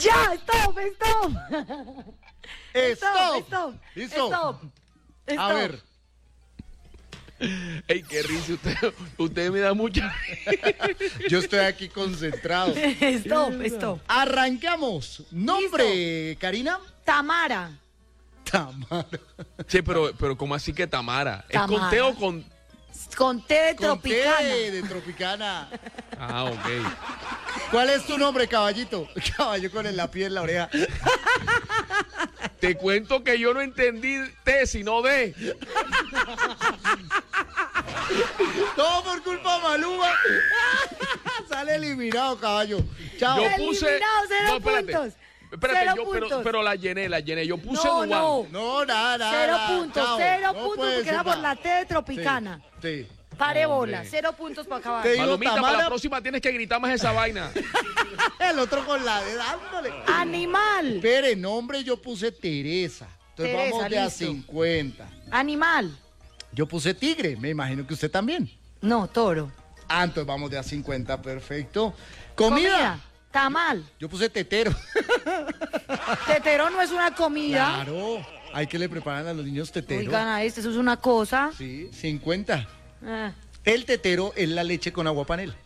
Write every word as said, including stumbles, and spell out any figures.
Ya, stop, stop. Stop. Stop, Listo. stop. Stop. A ver. Ey, qué risa, usted, usted me da mucha. Yo estoy aquí concentrado. Stop, stop. Arrancamos. Nombre, Karina. Tamara. Tamara. Sí, pero, pero ¿cómo así que Tamara? ¿Es con Tamara. té o con...? Con té de Con té Tropicana. de Tropicana. Ah, ok. ¿Cuál es tu nombre, caballito? Caballo con el lápiz en la oreja. Te cuento que yo no entendí té, sino de. Todo por culpa de Maluma. Sale eliminado, caballo. Chao. Yo puse. Eliminado, cero No, espérate. puntos. Espérate, Cero yo, pero, puntos. pero la llené, la llené. Yo puse No, Duan. no. No, nada, nada. Cero nada. puntos, Chao. cero No puntos puede porque era ser por nada. la té de Tropicana. Sí. Pare Hombre. bola, cero puntos para acabar. Te digo, Palomita, para Tamara. la próxima tienes que gritar más esa vaina. El otro con la de dándole. Animal, Espere, nombre yo puse Teresa. Entonces Teresa, vamos de a listo. cincuenta. animal. Yo puse tigre, me imagino que usted también. No, toro. Ah, entonces vamos de a cincuenta, perfecto. Comida. Tamal. Yo puse tetero. Tetero no es una comida. Claro, hay que le preparan a los niños tetero. Oigan a este, eso es una cosa. Sí, cincuenta. Ah. El tetero es la leche con agua panela.